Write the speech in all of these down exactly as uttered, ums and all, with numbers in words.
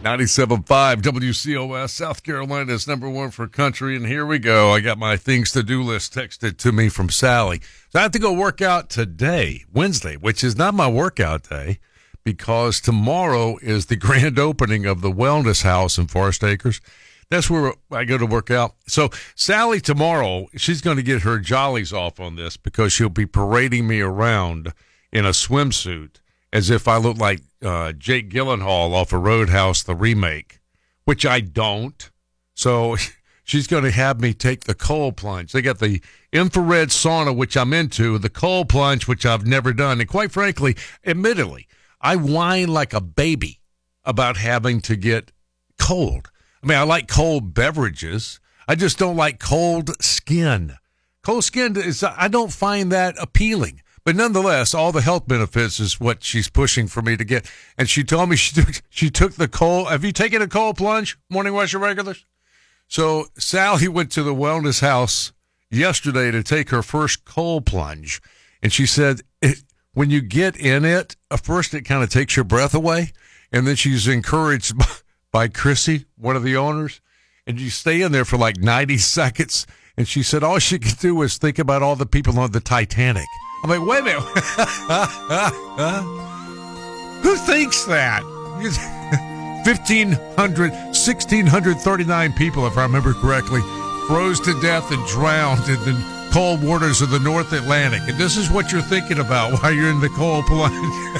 ninety-seven point five W C O S, South Carolina's number one for country. And here we go. I got my things to do list texted to me from Sally. So I have to go work out today, Wednesday, which is not my workout day, because tomorrow is the grand opening of the Wellness House in Forest Acres. That's where I go to work out. So Sally tomorrow, she's going to get her jollies off on this because she'll be parading me around in a swimsuit as if I look like uh, Jake Gyllenhaal off of Roadhouse, the remake, which I don't. So she's going to have me take the cold plunge. They got the infrared sauna, which I'm into, the cold plunge, which I've never done. And quite frankly, admittedly, I whine like a baby about having to get cold. I mean, I like cold beverages. I just don't like cold skin. Cold skin is, I don't find that appealing. But nonetheless, all the health benefits is what she's pushing for me to get. And she told me she took, she took the cold. Have you taken a cold plunge, Morning Rush regulars? So Sally went to the Wellness House yesterday to take her first cold plunge. And she said, it, when you get in it, at first it kind of takes your breath away. And then she's encouraged by, by Chrissy, one of the owners, and you stay in there for like ninety seconds. And she said all she could do was think about all the people on the Titanic. I'm like, wait a minute. Who thinks that? fifteen hundred, one thousand six hundred thirty-nine people, if I remember correctly, froze to death and drowned in the cold waters of the North Atlantic. And this is what you're thinking about while you're in the cold plunge.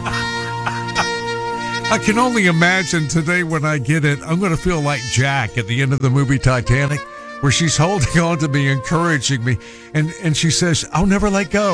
I can only imagine today when I get it, I'm going to feel like Jack at the end of the movie Titanic, where she's holding on to me, encouraging me, and, and she says, I'll never let go.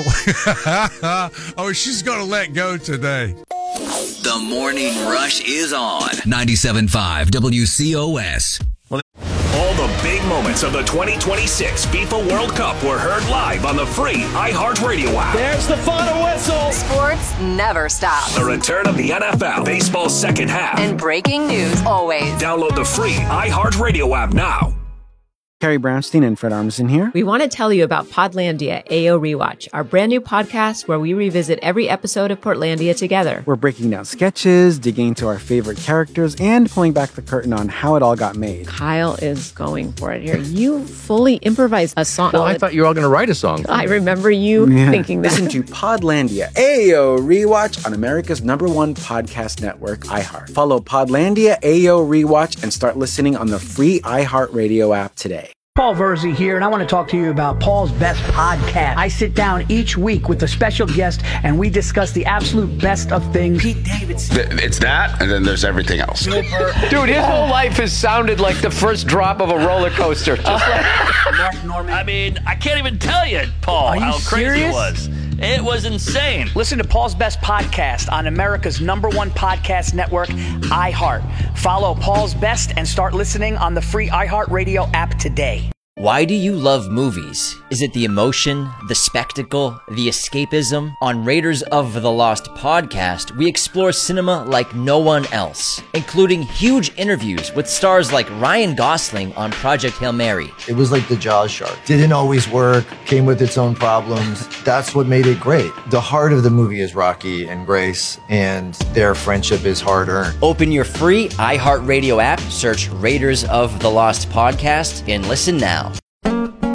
Oh, she's going to let go today. The Morning Rush is on ninety-seven point five W C O S. All the big moments of the twenty twenty-six FIFA World Cup were heard live on the free iHeartRadio app. There's the final whistle. Sports never stop. The return of the N F L, baseball's second half. And breaking news always. Download the free iHeartRadio app now. Carrie Brownstein and Fred Armisen here. We want to tell you about Podlandia A O Rewatch, our brand new podcast where we revisit every episode of Portlandia together. We're breaking down sketches, digging into our favorite characters, and pulling back the curtain on how it all got made. Kyle is going for it here. You fully improvised a song. Well, I thought you were all going to write a song. I remember you yeah. thinking that. Listen to Podlandia A O Rewatch on America's number one podcast network, iHeart. Follow Podlandia A O Rewatch and start listening on the free iHeartRadio app today. Paul Verzi here, and I want to talk to you about Paul's Best Podcast. I sit down each week with a special guest, and we discuss the absolute best of things. Pete Davidson. It's that, and then there's everything else. Dude, his whole life has sounded like the first drop of a roller coaster. Just uh, like Mark Norman. I mean, I can't even tell you, Paul, how crazy serious? it was. It was insane. Listen to Paul's Best Podcast on America's number one podcast network, iHeart. Follow Paul's Best and start listening on the free iHeartRadio app today. Why do you love movies? Is it the emotion, the spectacle, the escapism? On Raiders of the Lost podcast, we explore cinema like no one else, including huge interviews with stars like Ryan Gosling on Project Hail Mary. It was like the Jaws shark. Didn't always work, came with its own problems. That's what made it great. The heart of the movie is Rocky and Grace, and their friendship is hard-earned. Open your free iHeartRadio app, search Raiders of the Lost podcast, and listen now.